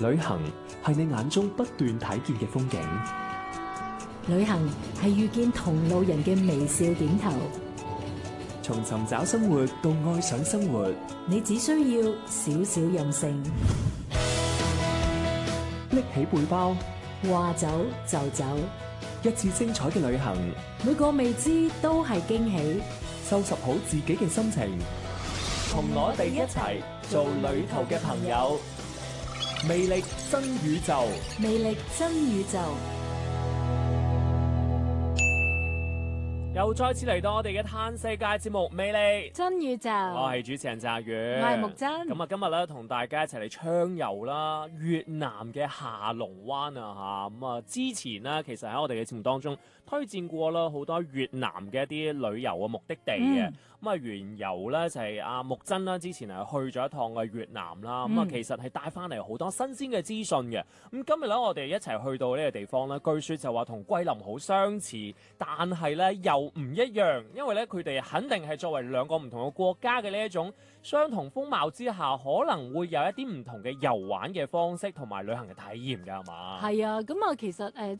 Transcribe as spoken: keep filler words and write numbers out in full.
旅行係你眼中不斷睇見嘅風景， 旅行係遇見同路人嘅微笑點頭。 從尋找生活到愛上生活， 你只需要少少任性， 拎起背包， 話走就走， 一次精彩嘅旅行， 每個未知都係驚喜。 收拾好自己嘅心情，同我哋一齊做旅途嘅朋友，魅力真宇宙， 魅力真宇宙。 又再次嚟到我哋嘅嘆世界節目《魅力真宇宙》， 我係主持人澤宇， 我係木真。 咁啊，今日咧同大家一齊嚟暢遊啦越南嘅下龍灣啊嚇。咁啊，之前呢，其實喺我哋嘅節目當中推薦過啦好多越南嘅一啲旅遊嘅目的地嘅。咁啊、嗯，緣由咧就係阿木真啦，之前係去咗一趟嘅越南啦。咁啊、嗯，其實係帶翻嚟好多新鮮嘅資訊嘅。咁今日咧，我哋一齊去到呢個地方咧，據說就話同桂林好相似，但係咧又唔一樣，因為咧佢哋肯定係作為兩個唔同嘅國家嘅呢一種相同風貌之下，可能會有一啲唔同嘅遊玩嘅方式同埋旅行嘅體驗㗎，係嘛？ 係啊，咁啊，其實誒、呃，